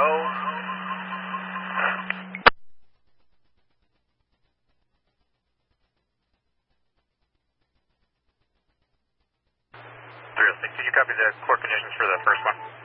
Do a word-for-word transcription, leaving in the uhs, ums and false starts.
three oh six, did you copy the core conditions for the first one?